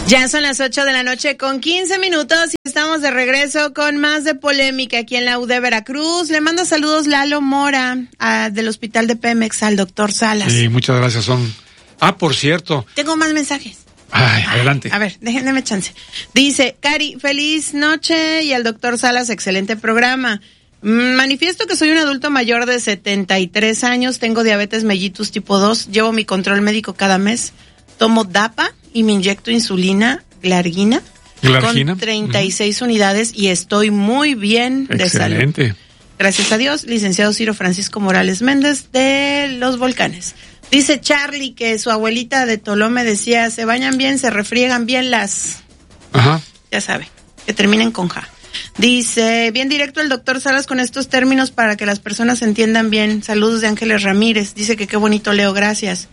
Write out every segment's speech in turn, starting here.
Ya son las 8:15 p.m. y estamos de regreso con más de polémica aquí en la UD Veracruz. Le mando saludos Lalo Mora del hospital de Pemex al doctor Salas. Sí, muchas gracias. Por cierto. Tengo más mensajes. Adelante. A ver, déjenme chance. Dice, Cari, feliz noche y al doctor Salas, excelente programa. Manifiesto que soy un adulto mayor de 73 años, tengo diabetes mellitus tipo 2, llevo mi control médico cada mes, tomo DAPA y me inyecto insulina, Glargina. Con 36 unidades y estoy muy bien de salud. Excelente. Gracias a Dios, licenciado Ciro Francisco Morales Méndez de Los Volcanes. Dice Charlie que su abuelita de Tolome decía, se bañan bien, se refriegan bien las... Ajá. Ya sabe, que terminen con ja. Dice, bien directo el doctor Salas con estos términos para que las personas entiendan bien. Saludos de Ángeles Ramírez. Dice que qué bonito leo, gracias.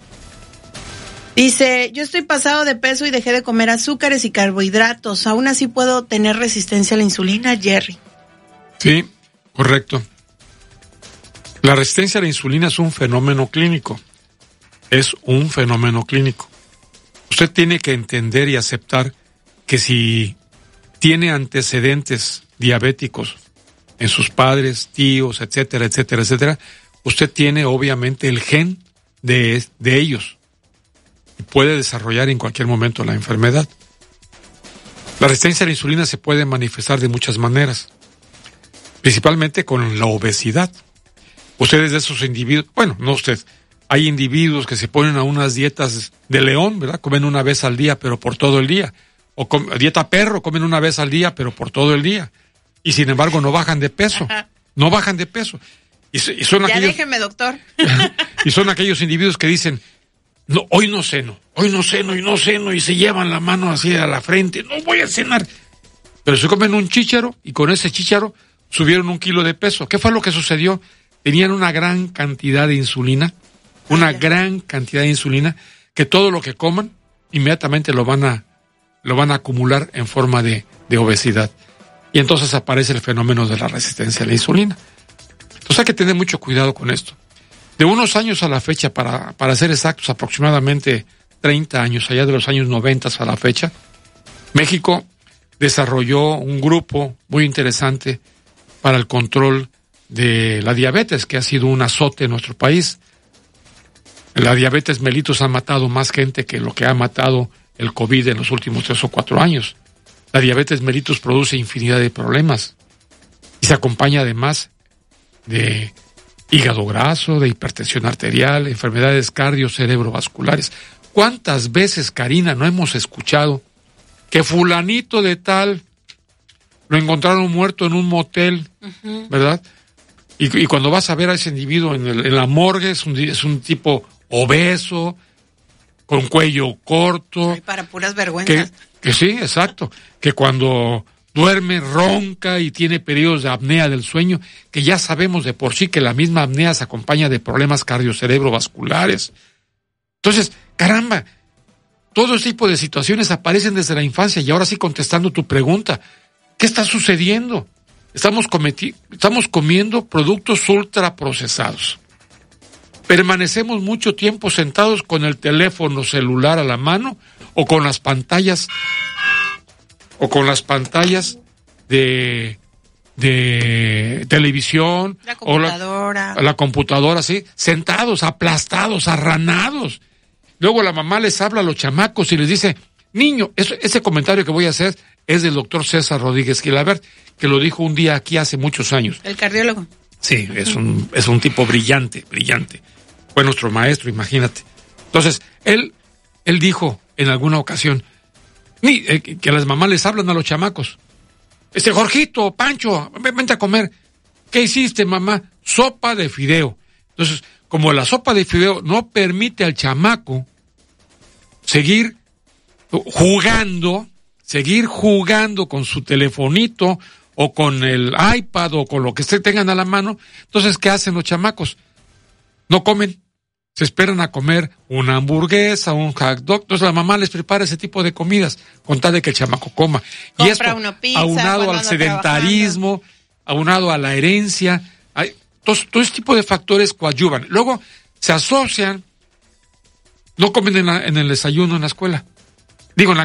Dice, yo estoy pasado de peso y dejé de comer azúcares y carbohidratos. Aún así puedo tener resistencia a la insulina, Jerry. Sí, correcto. La resistencia a la insulina es un fenómeno clínico. Es un fenómeno clínico. Usted tiene que entender y aceptar que si tiene antecedentes diabéticos en sus padres, tíos, etcétera, etcétera, etcétera, usted tiene obviamente el gen de ellos. Y puede desarrollar en cualquier momento la enfermedad. La resistencia a la insulina se puede manifestar de muchas maneras, principalmente con la obesidad. Ustedes de esos individuos, bueno, no usted, hay individuos que se ponen a unas dietas de león, ¿verdad? Comen una vez al día, pero por todo el día. O dieta perro, comen una vez al día, pero por todo el día. Y sin embargo no bajan de peso. No bajan de peso. Y son ya aquellos, déjeme, doctor. Y son aquellos individuos que dicen, no, hoy no ceno, y se llevan la mano así a la frente, no voy a cenar. Pero se comen un chícharo y con ese chícharo subieron 1 kilo de peso. ¿Qué fue lo que sucedió? Tenían una gran cantidad de insulina, que todo lo que coman inmediatamente lo van a acumular en forma de obesidad. Y entonces aparece el fenómeno de la resistencia a la insulina. Entonces hay que tener mucho cuidado con esto. De unos años a la fecha, para ser exactos, aproximadamente 30 años, allá de los años 90 a la fecha, México desarrolló un grupo muy interesante para el control de la diabetes, que ha sido un azote en nuestro país. La diabetes mellitus ha matado más gente que lo que ha matado el COVID en los últimos 3 o 4 años. La diabetes mellitus produce infinidad de problemas y se acompaña además de hígado graso, de hipertensión arterial, enfermedades cardio-cerebrovasculares. ¿Cuántas veces, Karina, no hemos escuchado que fulanito de tal lo encontraron muerto en un motel, ¿verdad? Y cuando vas a ver a ese individuo en la morgue, es un tipo obeso, con cuello corto. Ay, para puras vergüenzas. Que sí, exacto. Que cuando duerme, ronca y tiene periodos de apnea del sueño, que ya sabemos de por sí que la misma apnea se acompaña de problemas cardiocerebrovasculares. Entonces, caramba, todo ese tipo de situaciones aparecen desde la infancia. Y ahora sí, contestando tu pregunta, ¿qué está sucediendo? Estamos comiendo productos ultraprocesados. Permanecemos mucho tiempo sentados con el teléfono celular a la mano o con las pantallas de televisión, la computadora, o la computadora, sí, sentados, aplastados, arranados. Luego la mamá les habla a los chamacos y les dice, niño, ese comentario que voy a hacer es del doctor César Rodríguez Gilabert, que lo dijo un día aquí hace muchos años. El cardiólogo. Sí, es un tipo brillante. Fue nuestro maestro, imagínate. Entonces, él dijo en alguna ocasión, que las mamás les hablan a los chamacos. Jorgito, Pancho, vente a comer. ¿Qué hiciste, mamá? Sopa de fideo. Entonces, como la sopa de fideo no permite al chamaco seguir jugando con su telefonito o con el iPad o con lo que tengan a la mano, entonces, ¿qué hacen los chamacos? No comen. Se esperan a comer una hamburguesa, un hot dog. Entonces la mamá les prepara ese tipo de comidas con tal de que el chamaco coma. Compra y esto, pizza, aunado al sedentarismo, aunado a la herencia, todo ese tipo de factores coadyuvan. Luego se asocian, no comen en el desayuno en la escuela, en la casa.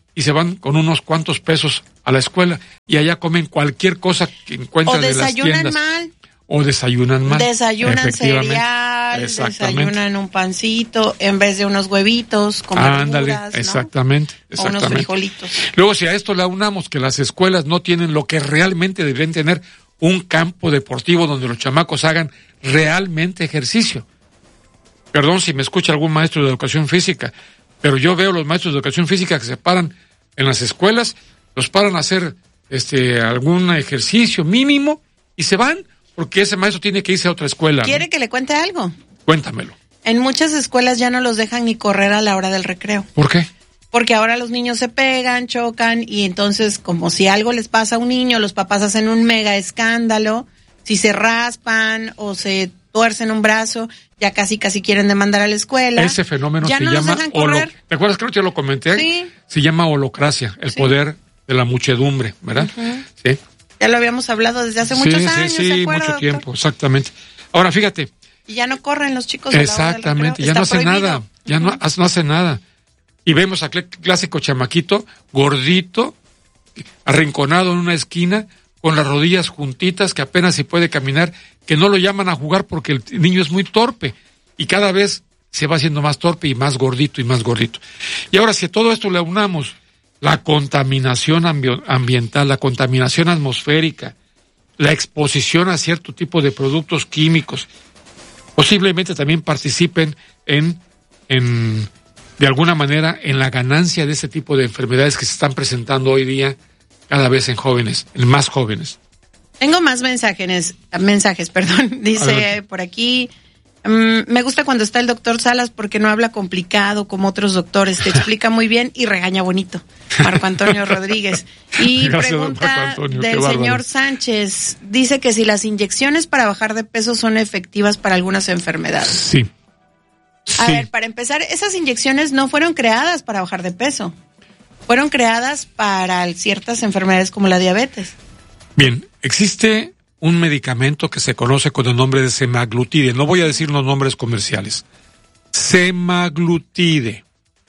y se van con unos cuantos pesos a la escuela y allá comen cualquier cosa que encuentran en las tiendas. O desayunan mal. Desayunan cereal, desayunan un pancito en vez de unos huevitos con verduras, ¿no? Exactamente. O unos frijolitos. Luego, si a esto le aunamos que las escuelas no tienen lo que realmente deberían tener, un campo deportivo donde los chamacos hagan realmente ejercicio. Perdón si me escucha algún maestro de educación física, pero yo veo los maestros de educación física que se paran en las escuelas, los paran a hacer algún ejercicio mínimo y se van, porque ese maestro tiene que irse a otra escuela. ¿Quiere que le cuente algo? Cuéntamelo. En muchas escuelas ya no los dejan ni correr a la hora del recreo. ¿Por qué? Porque ahora los niños se pegan, chocan, y entonces, como si algo les pasa a un niño, los papás hacen un mega escándalo. Si se raspan o se tuercen un brazo, ya casi quieren demandar a la escuela. Ese fenómeno ya se no llama ¿Te acuerdas que yo lo comenté? Sí. Se llama holocracia, el poder de la muchedumbre, ¿verdad? Uh-huh. Sí. Ya lo habíamos hablado desde hace muchos años, Sí, ¿se acuerda, mucho doctor? tiempo, exactamente. Ahora, fíjate. Y ya no corren los chicos. Exactamente, ya no hace nada, ya no hace nada. Y vemos al clásico chamaquito, gordito, arrinconado en una esquina, con las rodillas juntitas, que apenas si puede caminar, que no lo llaman a jugar porque el niño es muy torpe. Y cada vez se va haciendo más torpe y más gordito y más gordito. Y ahora, si a todo esto le aunamos la contaminación ambiental, la contaminación atmosférica, la exposición a cierto tipo de productos químicos, posiblemente también participen de alguna manera en la ganancia de ese tipo de enfermedades que se están presentando hoy día cada vez en más jóvenes. Tengo más mensajes, dice por aquí. Me gusta cuando está el doctor Salas porque no habla complicado como otros doctores, te explica muy bien y regaña bonito. Marco Antonio Rodríguez. Y gracias, pregunta del señor Sánchez, dice que si las inyecciones para bajar de peso son efectivas para algunas enfermedades. Sí. A ver, para empezar, esas inyecciones no fueron creadas para bajar de peso, fueron creadas para ciertas enfermedades como la diabetes. Bien, existe un medicamento que se conoce con el nombre de semaglutide. No voy a decir los nombres comerciales. Semaglutide.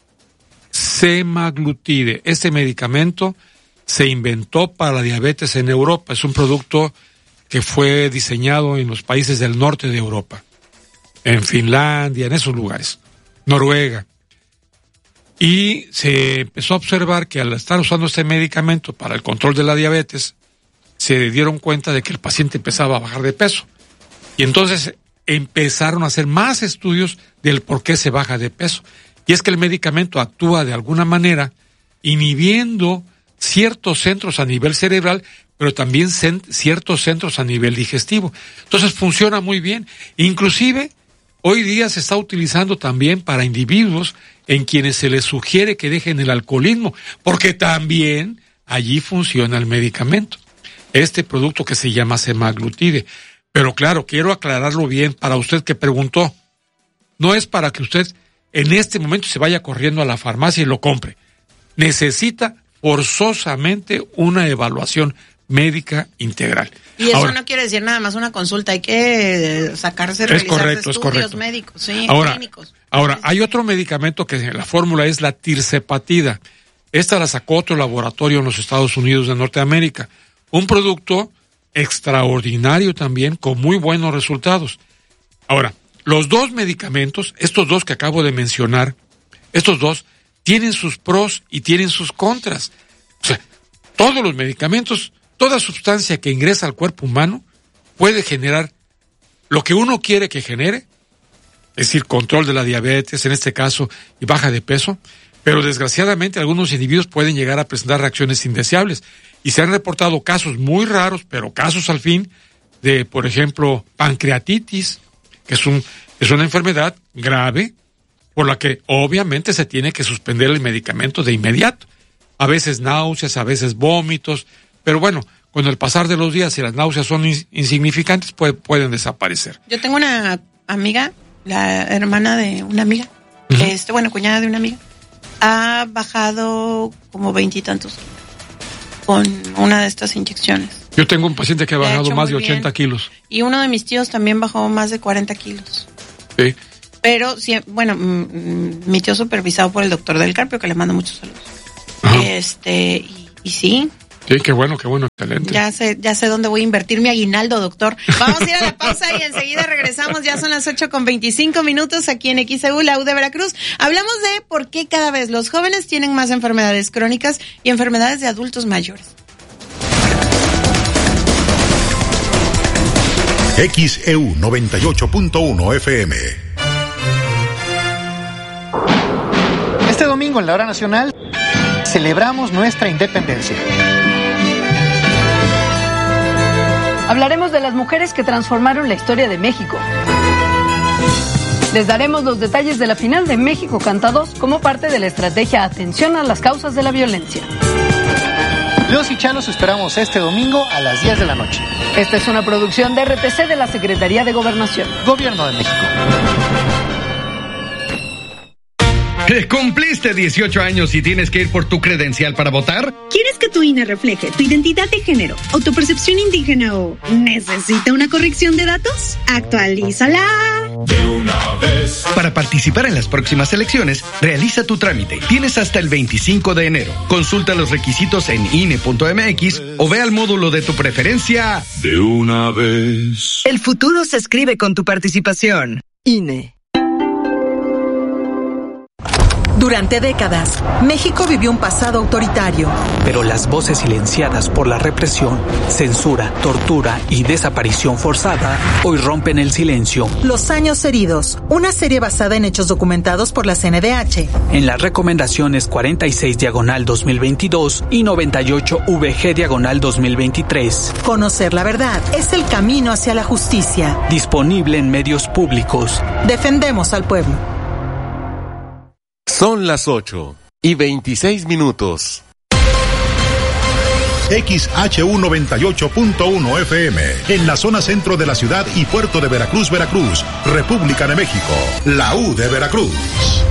Este medicamento se inventó para la diabetes en Europa. Es un producto que fue diseñado en los países del norte de Europa. En Finlandia, en esos lugares. Noruega. Y se empezó a observar que al estar usando este medicamento para el control de la diabetes, se dieron cuenta de que el paciente empezaba a bajar de peso. Y entonces empezaron a hacer más estudios del por qué se baja de peso. Y es que el medicamento actúa de alguna manera inhibiendo ciertos centros a nivel cerebral, pero también ciertos centros a nivel digestivo. Entonces funciona muy bien. Inclusive, hoy día se está utilizando también para individuos en quienes se les sugiere que dejen el alcoholismo, porque también allí funciona el medicamento. Este producto que se llama semaglutide. Pero claro, quiero aclararlo bien para usted que preguntó. No es para que usted en este momento se vaya corriendo a la farmacia y lo compre. Necesita forzosamente una evaluación médica integral. Y eso ahora, no quiere decir nada más una consulta, hay que realizar estudios médicos, sí, clínicos. Ahora, hay otro medicamento que la fórmula es la tirzepatida. Esta la sacó otro laboratorio en los Estados Unidos de Norteamérica. Un producto extraordinario también, con muy buenos resultados. Ahora, los dos medicamentos, estos dos que acabo de mencionar, estos dos tienen sus pros y tienen sus contras. O sea, todos los medicamentos, toda sustancia que ingresa al cuerpo humano puede generar lo que uno quiere que genere, es decir, control de la diabetes, en este caso, y baja de peso, pero desgraciadamente algunos individuos pueden llegar a presentar reacciones indeseables. Y se han reportado casos muy raros, pero casos al fin, de, por ejemplo, pancreatitis, que es una enfermedad grave por la que obviamente se tiene que suspender el medicamento de inmediato. A veces náuseas, a veces vómitos, pero bueno, con el pasar de los días, si las náuseas son insignificantes, pueden desaparecer. Yo tengo una amiga, la hermana de una amiga, cuñada de una amiga, ha bajado como 20 y tantos con una de estas inyecciones. Yo tengo un paciente que ha bajado más de 80 kilos. Y uno de mis tíos también bajó más de 40 kilos. Sí. Pero, sí, mi tío supervisado por el doctor Del Carpio, que le mando muchos saludos. Y sí. Sí, qué bueno, excelente. Ya sé dónde voy a invertir mi aguinaldo, doctor. Vamos a ir a la pausa y enseguida regresamos. Ya son las 8:25 aquí en XEU, la U de Veracruz. Hablamos de por qué cada vez los jóvenes tienen más enfermedades crónicas y enfermedades de adultos mayores. XEU 98.1 FM. Este domingo en la Hora Nacional celebramos nuestra independencia. Hablaremos de las mujeres que transformaron la historia de México. Les daremos los detalles de la final de México Canta 2 como parte de la estrategia Atención a las causas de la violencia. Los y Chalos esperamos este domingo a las 10 de la noche. Esta es una producción de RTC de la Secretaría de Gobernación. Gobierno de México. ¿Cumpliste 18 años y tienes que ir por tu credencial para votar? ¿Quieres que tu INE refleje tu identidad de género o tu percepción indígena o necesita una corrección de datos? ¡Actualízala! De una vez. Para participar en las próximas elecciones, realiza tu trámite. Tienes hasta el 25 de enero. Consulta los requisitos en INE.mx o ve al módulo de tu preferencia. De una vez. El futuro se escribe con tu participación. INE. Durante décadas, México vivió un pasado autoritario. Pero las voces silenciadas por la represión, censura, tortura y desaparición forzada hoy rompen el silencio. Los años heridos, una serie basada en hechos documentados por la CNDH. En las recomendaciones 46/2022 y 98VG/2023. Conocer la verdad es el camino hacia la justicia. Disponible en medios públicos. Defendemos al pueblo. Son las 8:26. XHU 98.1 FM, en la zona centro de la ciudad y puerto de Veracruz, República de México, la U de Veracruz.